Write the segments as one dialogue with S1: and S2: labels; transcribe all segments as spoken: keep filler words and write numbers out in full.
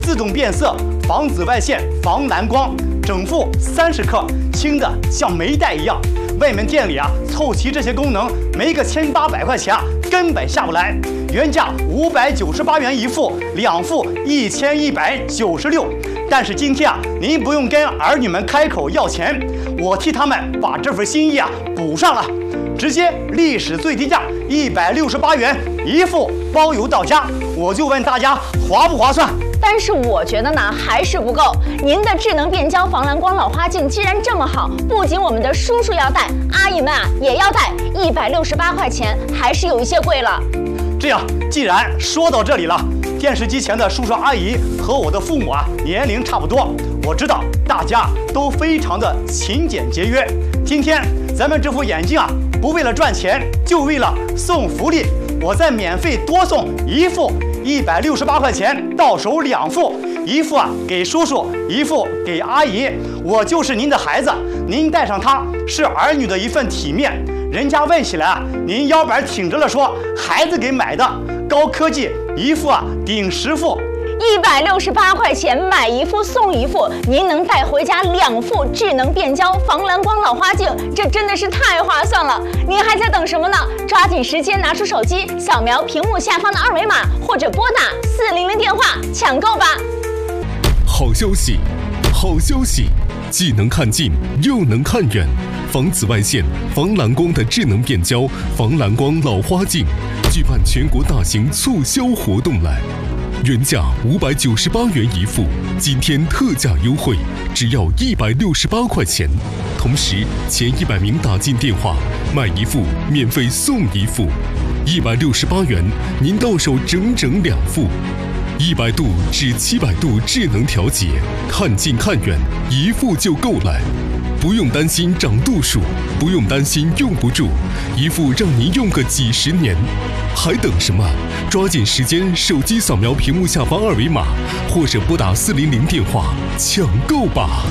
S1: 自动变色防紫外线防蓝光，整副三十克，轻的像煤袋一样。外面店里啊凑齐这些功能，没个千八百块钱啊根本下不来。原价五百九十八元一副，两副一千一百九十六。但是今天啊，您不用跟儿女们开口要钱，我替他们把这份心意啊补上了，直接历史最低价一百六十八元一副，包邮到家。我就问大家划不划算？
S2: 但是我觉得呢，还是不够。您的智能变焦防蓝光老花镜既然这么好，不仅我们的叔叔要戴，阿姨们啊也要戴，一百六十八块钱还是有一些贵了。
S1: 这样，既然说到这里了，电视机前的叔叔阿姨和我的父母啊年龄差不多，我知道大家都非常的勤俭节约。今天咱们这副眼镜啊，不为了赚钱，就为了送福利，我再免费多送一副。一百六十八块钱，到手两副，一副啊给叔叔，一副给阿姨。我就是您的孩子，您戴上它是儿女的一份体面。人家问起来啊，您腰板挺着了说，孩子给买的。高科技，一副啊顶十副。
S2: 一百六十八块钱买一副送一副，您能带回家两副智能变焦防蓝光老花镜，这真的是太划算了！您还在等什么呢？抓紧时间拿出手机，扫描屏幕下方的二维码，或者拨打四零零电话抢购吧。
S3: 好消息，好消息！既能看近又能看远，防紫外线、防蓝光的智能变焦防蓝光老花镜，举办全国大型促销活动来。原价五百九十八元一副，今天特价优惠，只要一百六十八块钱。同时，前一百名打进电话，买一副免费送一副，一百六十八元，您到手整整两副。一百度至七百度智能调节，看近看远，一副就够了。不用担心长度数，不用担心用不住，一副让您用个几十年。还等什么？抓紧时间，手机扫描屏幕下方二维码，或者拨打四零零电话抢购吧。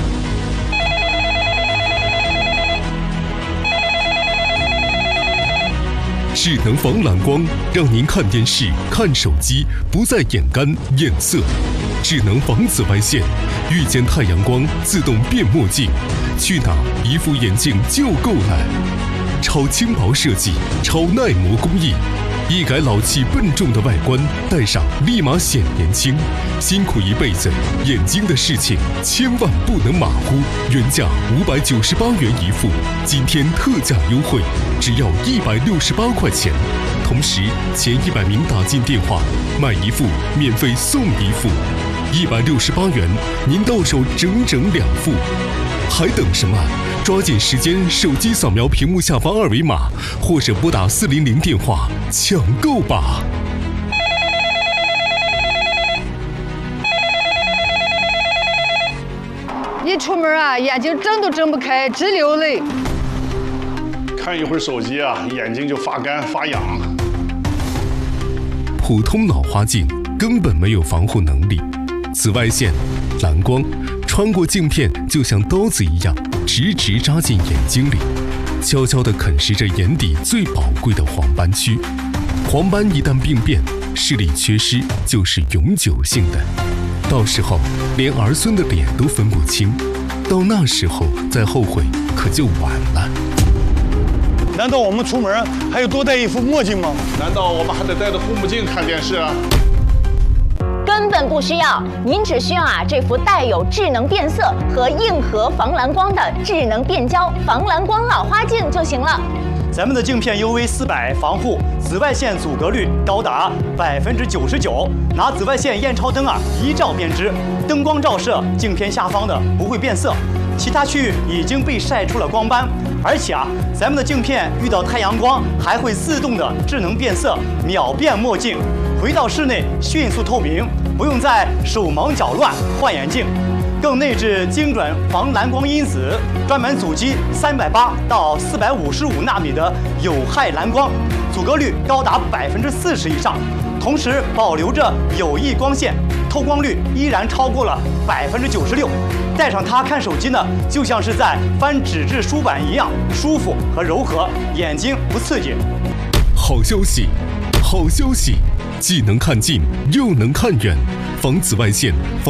S3: 智能防蓝光，让您看电视、看手机不再眼干眼涩。智能防紫外线，遇见太阳光自动变墨镜，去哪一副眼镜就够了。超轻薄设计，超耐磨工艺，一改老气笨重的外观，戴上立马显年轻。辛苦一辈子，眼睛的事情千万不能马虎。原价五百九十八元一副，今天特价优惠，只要一百六十八块钱。同时，前一百名打进电话，买一副免费送一副，一百六十八元，您到手整整两副。还等什么？抓紧时间，手机扫描屏幕下方二维码，或者拨打四零零电话抢购吧。
S4: 一出门啊，眼睛睁都睁不开，直流泪。
S5: 看一会儿手机啊，眼睛就发干发痒。
S3: 普通老花镜根本没有防护能力，紫外线、蓝光穿过镜片，就像刀子一样，直直扎进眼睛里，悄悄地啃食着眼底最宝贵的黄斑区。黄斑一旦病变，视力缺失就是永久性的，到时候连儿孙的脸都分不清，到那时候再后悔可就晚了。
S5: 难道我们出门还要多戴一副墨镜吗？难道我们还得戴着护目镜看电视啊？
S2: 根本不需要，您只需要啊这副带有智能变色和硬核防蓝光的智能变焦防蓝光老花镜就行了。
S1: 咱们的镜片 U V 四百防护，紫外线阻隔率高达百分之九十九，拿紫外线验超灯啊一照便知，灯光照射镜片下方的不会变色，其他区域已经被晒出了光斑，而且啊，咱们的镜片遇到太阳光还会自动的智能变色，秒变墨镜，回到室内迅速透明，不用再手忙脚乱换眼镜。更内置精准防蓝光因子，专门阻击三百八到四百五十五纳米的有害蓝光，阻隔率高达百分之四十以上，同时保留着有益光线，透光率依然超过了百分之九十六。戴上它看手机呢，就像是在翻纸质书本一样舒服和柔和，眼睛不刺激。
S3: 好消息，好消息！ 既能看近又能看远，防紫外线。防